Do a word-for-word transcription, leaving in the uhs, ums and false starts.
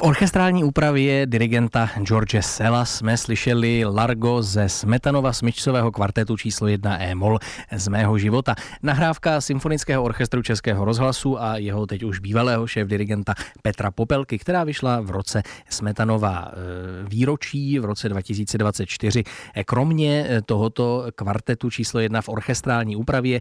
orchestrální úpravě dirigenta George Sella jsme slyšeli Largo ze Smetanova smyčcového kvartetu číslo jedna E-moll Z mého života. Nahrávka Symfonického orchestru Českého rozhlasu a jeho teď už bývalého šéfdirigenta Petra Popelky, která vyšla v roce Smetanova výročí v roce dva tisíce dvacet čtyři. Kromě tohoto kvartetu číslo jedna v orchestrální úpravě